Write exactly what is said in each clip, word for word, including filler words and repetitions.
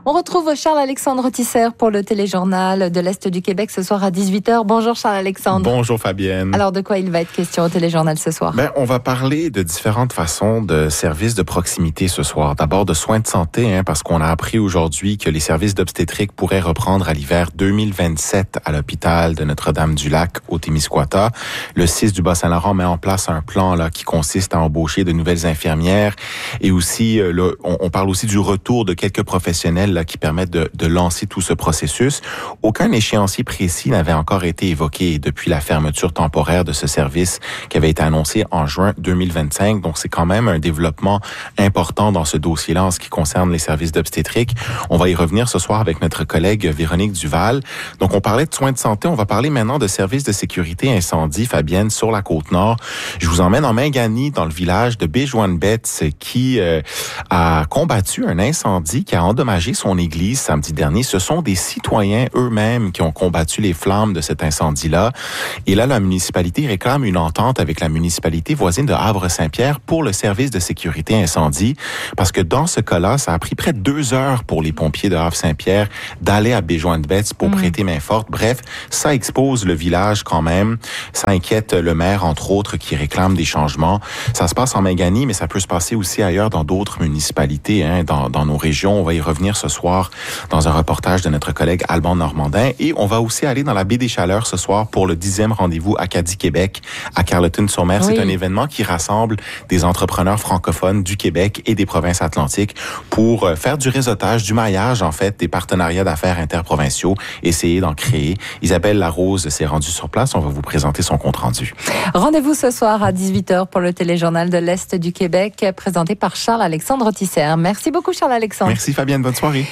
On retrouve Charles-Alexandre Tisser pour le téléjournal de l'Est du Québec ce soir à dix-huit heures. Bonjour Charles-Alexandre. Bonjour Fabienne. Alors de quoi il va être question au téléjournal ce soir? Ben, on va parler de différentes façons de services de proximité ce soir. D'abord de soins de santé, hein, parce qu'on a appris aujourd'hui que les services d'obstétrique pourraient reprendre à l'hiver deux mille vingt-sept à l'hôpital de Notre-Dame-du-Lac au Témiscouata. Le C I S du Bas-Saint-Laurent met en place un plan là qui consiste à embaucher de nouvelles infirmières et aussi euh, là, on, on parle aussi du retour de quelques professionnels là, qui permettent de, de lancer tout ce processus. Aucun échéancier précis n'avait encore été évoqué depuis la fermeture temporaire de ce service qui avait été annoncé en juin deux mille vingt-cinq. Donc, c'est quand même un développement important dans ce dossier-là en ce qui concerne les services d'obstétrique. On va y revenir ce soir avec notre collègue Véronique Duval. Donc, on parlait de soins de santé. On va parler maintenant de services de sécurité incendie, Fabienne, sur la Côte-Nord. Je vous emmène en Mingani, dans le village de Béjouane-Betts, qui euh, a combattu un incendie qui a endommagé son église samedi dernier. Ce sont des citoyens eux-mêmes qui ont combattu les flammes de cet incendie-là. Et là, la municipalité réclame une entente avec la municipalité voisine de Havre-Saint-Pierre pour le service de sécurité incendie. Parce que dans ce cas-là, ça a pris près de deux heures pour les pompiers de Havre-Saint-Pierre d'aller à Béjouane-Betts pour mmh. prêter main forte. Bref, ça expose le village quand même. Ça inquiète le maire, entre autres, qui réclame des changements. Ça se passe en Mingani, mais ça peut se passer aussi ailleurs dans d'autres municipalités, hein, dans, dans nos régions. On va y revenir ce soir dans un reportage de notre collègue Alban Normandin. Et on va aussi aller dans la baie des Chaleurs ce soir pour le dixième rendez-vous Acadie Québec à Carleton-sur-Mer. Oui. C'est un événement qui rassemble des entrepreneurs francophones du Québec et des provinces atlantiques pour faire du réseautage, du maillage, en fait, des partenariats d'affaires interprovinciaux, essayer d'en créer. Isabelle Larose s'est rendue sur place. On va vous présenter son compte-rendu. Rendez-vous ce soir à dix-huit heures pour le téléjournal de l'Est du Québec, présenté par Charles-Alexandre Tisser. Merci beaucoup, Charles-Alexandre. Merci, Fabienne. Bonne soirée.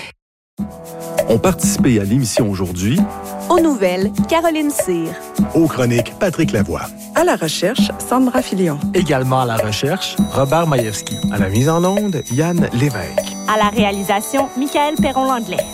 Ont participé à l'émission aujourd'hui aux nouvelles, Caroline Cyr. Aux chroniques, Patrick Lavoie. À la recherche, Sandra Filion. Également à la recherche, Robert Majewski. À la mise en onde, Yann Lévesque. À la réalisation, Michael Perron-Langlais.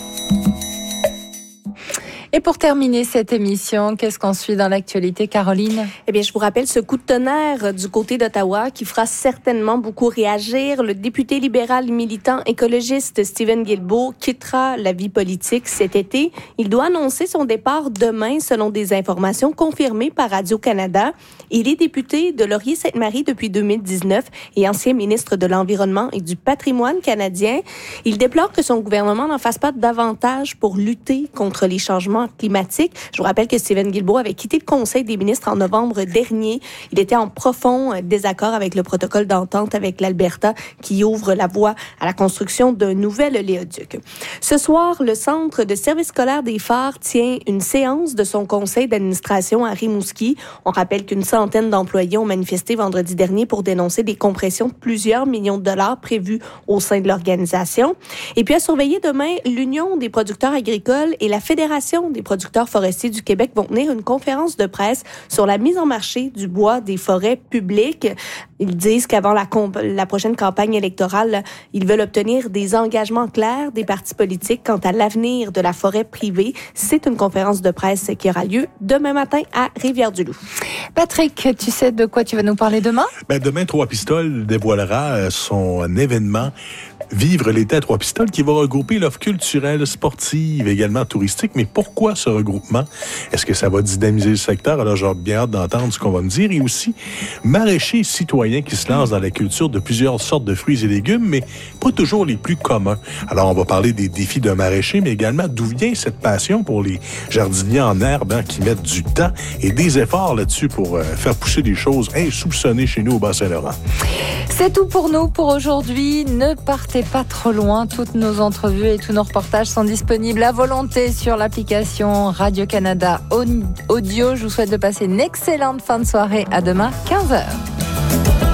Et pour terminer cette émission, qu'est-ce qu'on suit dans l'actualité, Caroline? Eh bien, je vous rappelle ce coup de tonnerre du côté d'Ottawa qui fera certainement beaucoup réagir. Le député libéral militant écologiste Stephen Guilbeault quittera la vie politique cet été. Il doit annoncer son départ demain, selon des informations confirmées par Radio-Canada. Il est député de Laurier-Sainte-Marie depuis deux mille dix-neuf et ancien ministre de l'Environnement et du Patrimoine canadien. Il déplore que son gouvernement n'en fasse pas davantage pour lutter contre les changements climatique. Je vous rappelle que Stephen Guilbeault avait quitté le Conseil des ministres en novembre dernier. Il était en profond désaccord avec le protocole d'entente avec l'Alberta qui ouvre la voie à la construction d'un nouvel oléoduc. Ce soir, le Centre de service scolaire des Phares tient une séance de son conseil d'administration à Rimouski. On rappelle qu'une centaine d'employés ont manifesté vendredi dernier pour dénoncer des compressions de plusieurs millions de dollars prévues au sein de l'organisation. Et puis à surveiller demain, l'Union des producteurs agricoles et la Fédération des producteurs forestiers du Québec vont tenir une conférence de presse sur la mise en marché du bois des forêts publiques. Ils disent qu'avant la, comp- la prochaine campagne électorale, ils veulent obtenir des engagements clairs des partis politiques quant à l'avenir de la forêt privée. C'est une conférence de presse qui aura lieu demain matin à Rivière-du-Loup. Patrick, tu sais de quoi tu vas nous parler demain? Ben, demain, Trois-Pistoles dévoilera son événement Vivre l'été à Trois-Pistoles qui va regrouper l'offre culturelle, sportive, également touristique. Mais pourquoi ce regroupement? Est-ce que ça va dynamiser le secteur? Alors, j'ai bien hâte d'entendre ce qu'on va me dire. Et aussi, maraîchers citoyens qui se lancent dans la culture de plusieurs sortes de fruits et légumes, mais pas toujours les plus communs. Alors, on va parler des défis d'un maraîcher, mais également d'où vient cette passion pour les jardiniers en herbe hein, qui mettent du temps et des efforts là-dessus pour euh, faire pousser des choses insoupçonnées chez nous au Bas-Saint-Laurent. C'est tout pour nous pour aujourd'hui. Ne partez pas trop loin. Toutes nos entrevues et tous nos reportages sont disponibles à volonté sur l'application Radio-Canada Audio. Je vous souhaite de passer une excellente fin de soirée. À demain, quinze heures.